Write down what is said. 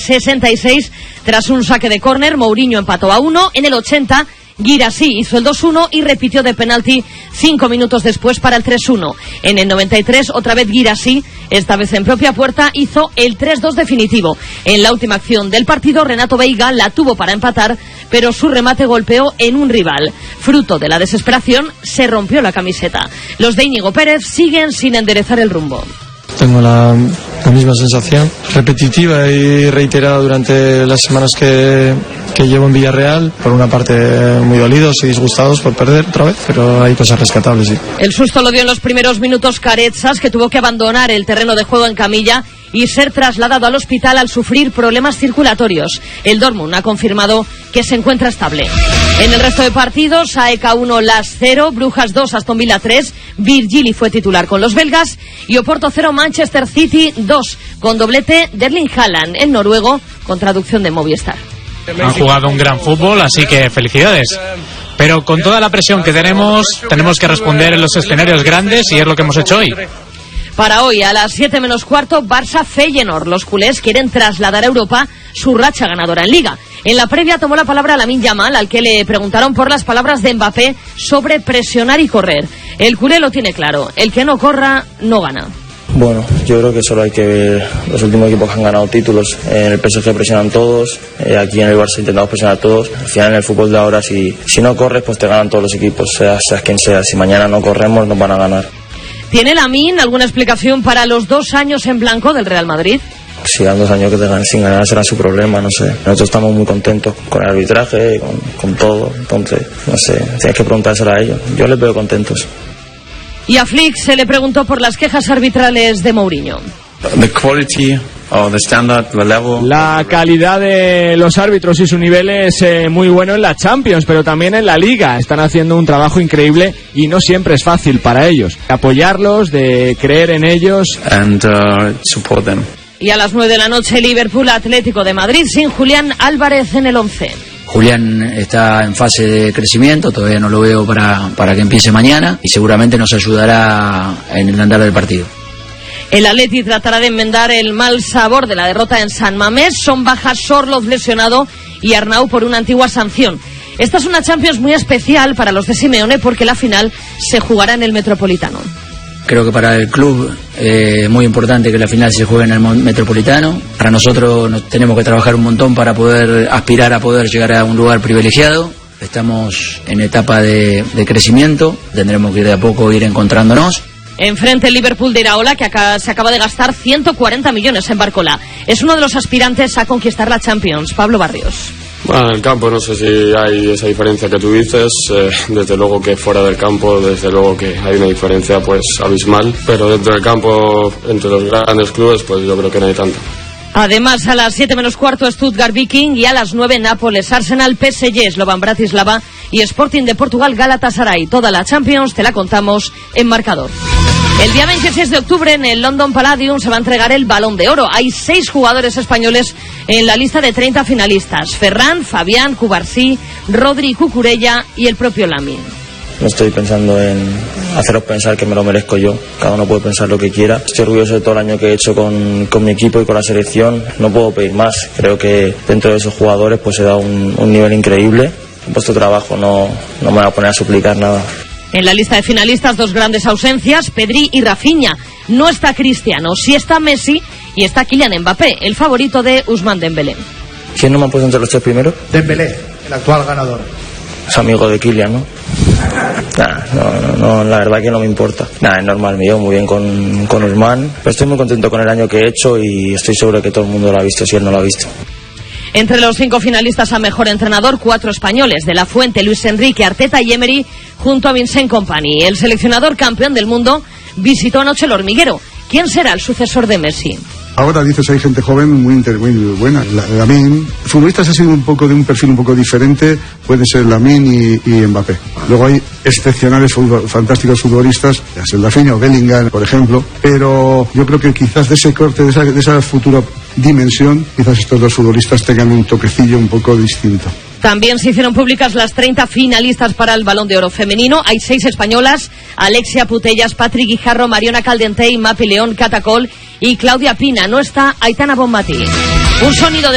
66, tras un saque de córner, Mourinho empató a 1. En el 80, Guirassy hizo el 2-1 y repitió de penalti 5 minutos después para el 3-1. En el 93, otra vez Guirassy, esta vez en propia puerta, hizo el 3-2 definitivo. En la última acción del partido, Renato Veiga la tuvo para empatar, pero su remate golpeó en un rival. Fruto de la desesperación, se rompió la camiseta. Los de Íñigo Pérez siguen sin enderezar el rumbo. Tengo la misma sensación, repetitiva y reiterada durante las semanas que llevo en Villarreal. Por una parte muy dolidos y disgustados por perder otra vez, pero hay cosas rescatables, sí. El susto lo dio en los primeros minutos Carezas, que tuvo que abandonar el terreno de juego en camilla y ser trasladado al hospital al sufrir problemas circulatorios. El Dortmund ha confirmado que se encuentra estable. En el resto de partidos, AEK 1, Las 0, Brujas 2, Aston Villa 3, Virgili fue titular con los belgas y Oporto 0, Manchester City 2, con doblete de Erling Haaland en noruego, con traducción de Movistar. Han jugado un gran fútbol, así que felicidades. Pero con toda la presión que tenemos que responder en los escenarios grandes y es lo que hemos hecho hoy. Para hoy, a las 7 menos cuarto, Barça-Feyenoord. Los culés quieren trasladar a Europa su racha ganadora en Liga. En la previa tomó la palabra Lamine Yamal, al que le preguntaron por las palabras de Mbappé sobre presionar y correr. El culé lo tiene claro, el que no corra, no gana. Bueno, yo creo que solo hay que ver los últimos equipos que han ganado títulos. En el PSG presionan todos, aquí en el Barça intentamos presionar a todos. Al final en el fútbol de ahora, si no corres, pues te ganan todos los equipos, seas quien sea. Si mañana no corremos, nos van a ganar. ¿Tiene Lamine alguna explicación para los 2 años en blanco del Real Madrid? Si dan 2 años que te ganen sin ganar será su problema, no sé. Nosotros estamos muy contentos con el arbitraje, con todo. Entonces, no sé, tienes que preguntárselo a ellos. Yo les veo contentos. Y a Flick se le preguntó por las quejas arbitrales de Mourinho. La calidad de los árbitros y su nivel es muy bueno en la Champions, pero también en la Liga. Están haciendo un trabajo increíble y no siempre es fácil para ellos. Apoyarlos, de creer en ellos. Support them. Y a las 9 de la noche, Liverpool Atlético de Madrid sin Julián Álvarez en el 11. Julián está en fase de crecimiento, todavía no lo veo para que empiece mañana y seguramente nos ayudará en el andar del partido. El Atleti tratará de enmendar el mal sabor de la derrota en San Mamés. Son bajas Sorloz lesionado y Arnau por una antigua sanción. Esta es una Champions muy especial para los de Simeone porque la final se jugará en el Metropolitano. Creo que para el club es muy importante que la final se juegue en el Metropolitano. Para nosotros tenemos que trabajar un montón para poder aspirar a poder llegar a un lugar privilegiado. Estamos en etapa de crecimiento, tendremos que ir de a poco ir encontrándonos. Enfrente el Liverpool de Iraola, que se acaba de gastar 140 millones en Barcola. Es uno de los aspirantes a conquistar la Champions. Pablo Barrios. Bueno, en el campo no sé si hay esa diferencia que tú dices, desde luego que fuera del campo, desde luego que hay una diferencia pues abismal, pero dentro del campo, entre los grandes clubes, pues yo creo que no hay tanto. Además, a las 7 menos cuarto, Stuttgart Viking, y a las 9, Nápoles, Arsenal, PSG, Slovan Bratislava y Sporting de Portugal, Galatasaray. Toda la Champions te la contamos en Marcador. El día 26 de octubre en el London Palladium se va a entregar el Balón de Oro. Hay 6 jugadores españoles en la lista de 30 finalistas. Ferran, Fabián, Cubarsí, Rodri, Cucurella y el propio Lamine. No estoy pensando en haceros pensar que me lo merezco yo. Cada uno puede pensar lo que quiera. Estoy orgulloso de todo el año que he hecho con mi equipo y con la selección. No puedo pedir más. Creo que dentro de esos jugadores pues he dado un nivel increíble. En vuestro trabajo no me voy a poner a suplicar nada. En la lista de finalistas, 2 grandes ausencias, Pedri y Rafinha. No está Cristiano, sí está Messi y está Kylian Mbappé, el favorito de Ousmane Dembélé. ¿Quién no me ha puesto entre los 3 primeros? Dembélé, el actual ganador. Es amigo de Kylian, ¿no? No, la verdad que no me importa. Es normal, me llevo muy bien con Ousmane, pero estoy muy contento con el año que he hecho y estoy seguro que todo el mundo lo ha visto, si él no lo ha visto. Entre los 5 finalistas a mejor entrenador, 4 españoles: De la Fuente, Luis Enrique, Arteta y Emery, junto a Vincent Kompany. El seleccionador campeón del mundo visitó anoche el Hormiguero. ¿Quién será el sucesor de Messi? Ahora dices, hay gente joven muy buena. Lamine, futbolistas ha sido un poco de un perfil un poco diferente, puede ser Lamine y Mbappé. Luego hay excepcionales fantásticos futbolistas, Rafinha o Bellingham, por ejemplo, pero yo creo que quizás de ese corte, de esa futura dimensión, quizás estos 2 futbolistas tengan un toquecillo un poco distinto. También se hicieron públicas las 30 finalistas para el Balón de Oro femenino. Hay 6 españolas: Alexia Putellas, Patrick Guijarro, Mariona Caldentey, Mapi León, Catacol y Claudia Pina. No está Aitana Bonmatí. Un sonido de